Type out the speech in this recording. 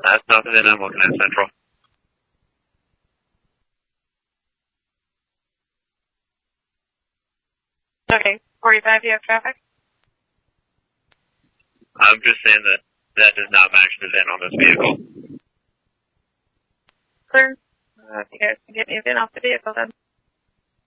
That's nothing that I'm looking at, Central. Okay, 45, you have traffic? I'm just saying that does not match the VIN on this vehicle. Clear. If you guys can get me a VIN off the vehicle then.